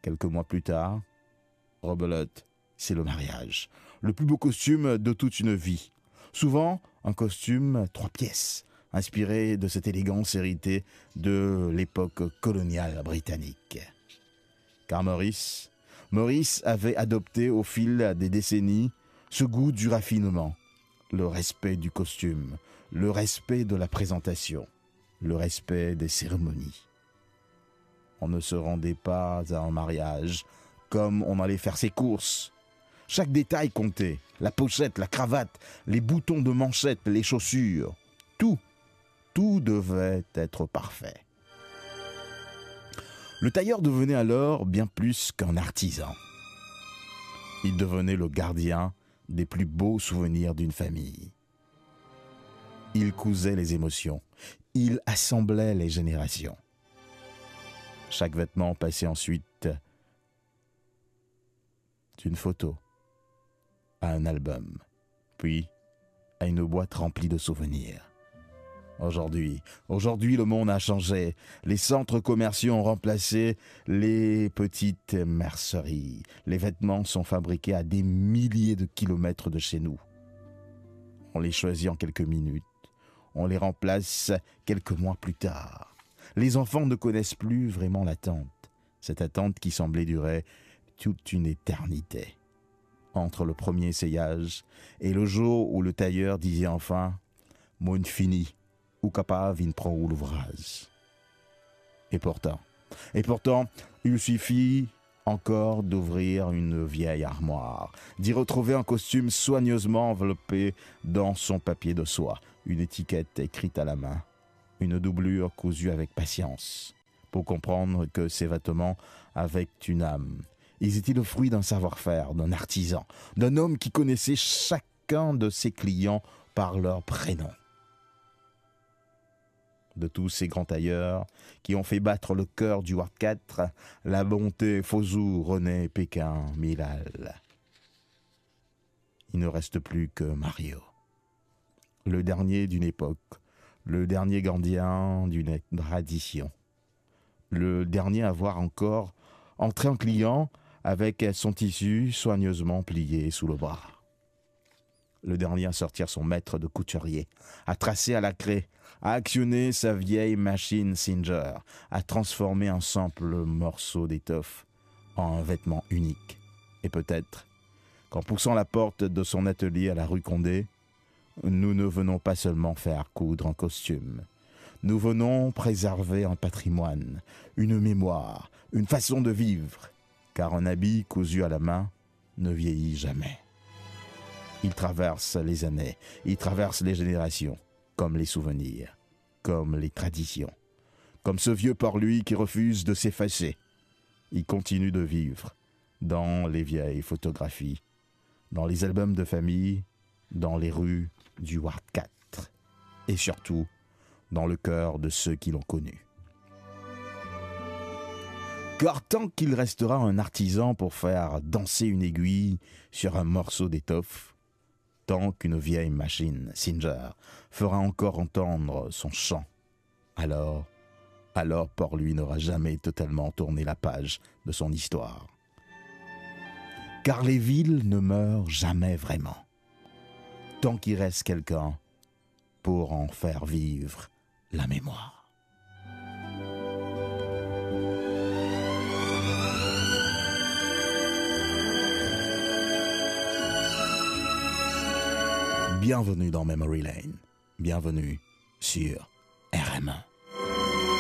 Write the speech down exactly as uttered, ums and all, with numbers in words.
Quelques mois plus tard, rebelote, c'est le mariage. Le plus beau costume de toute une vie. Souvent, un costume trois pièces, inspiré de cette élégance héritée de l'époque coloniale britannique. Car Maurice, Maurice avait adopté au fil des décennies ce goût du raffinement, le respect du costume, le respect de la présentation, le respect des cérémonies. On ne se rendait pas à un mariage comme on allait faire ses courses. Chaque détail comptait, la pochette, la cravate, les boutons de manchette, les chaussures, tout, tout devait être parfait. Le tailleur devenait alors bien plus qu'un artisan. Il devenait le gardien des plus beaux souvenirs d'une famille. Il cousait les émotions, il assemblait les générations. Chaque vêtement passait ensuite d'une photo à un album, puis à une boîte remplie de souvenirs. Aujourd'hui, aujourd'hui le monde a changé. Les centres commerciaux ont remplacé les petites merceries. Les vêtements sont fabriqués à des milliers de kilomètres de chez nous. On les choisit en quelques minutes. On les remplace quelques mois plus tard. Les enfants ne connaissent plus vraiment l'attente. Cette attente qui semblait durer toute une éternité. Entre le premier essayage et le jour où le tailleur disait enfin « Moun fini ». Ou capable in prend l'ouvrage. Et pourtant, et pourtant, il suffit encore d'ouvrir une vieille armoire, d'y retrouver un costume soigneusement enveloppé dans son papier de soie, une étiquette écrite à la main, une doublure cousue avec patience, pour comprendre que ces vêtements avaient une âme. Ils étaient le fruit d'un savoir-faire, d'un artisan, d'un homme qui connaissait chacun de ses clients par leur prénom. De tous ces grands tailleurs qui ont fait battre le cœur du Ward quatre, la bonté, Fozou, René, Pékin, Milal. Il ne reste plus que Mario, le dernier d'une époque, le dernier gardien d'une tradition, le dernier à avoir encore entré en client avec son tissu soigneusement plié sous le bras. Le dernier à sortir son maître de couturier, à tracer à la craie, à actionner sa vieille machine Singer, à transformer un simple morceau d'étoffe en un vêtement unique. Et peut-être qu'en poussant la porte de son atelier à la rue Condé, nous ne venons pas seulement faire coudre un costume. Nous venons préserver un patrimoine, une mémoire, une façon de vivre, car un habit cousu à la main ne vieillit jamais. Il traverse les années, il traverse les générations, comme les souvenirs, comme les traditions, comme ce vieux port-lui qui refuse de s'effacer. Il continue de vivre dans les vieilles photographies, dans les albums de famille, dans les rues du Ward quatre, et surtout dans le cœur de ceux qui l'ont connu. Car tant qu'il restera un artisan pour faire danser une aiguille sur un morceau d'étoffe, tant qu'une vieille machine Singer fera encore entendre son chant, alors, alors Port-Louis n'aura jamais totalement tourné la page de son histoire. Car les villes ne meurent jamais vraiment, tant qu'il reste quelqu'un pour en faire vivre la mémoire. Bienvenue dans Memory Lane. Bienvenue sur R M un.